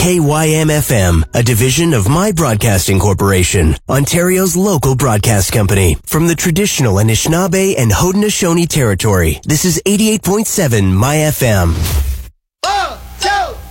KYM-FM, a division of My Broadcasting Corporation, Ontario's local broadcast company. From the traditional Anishinaabe and Haudenosaunee territory, this is 88.7 My FM.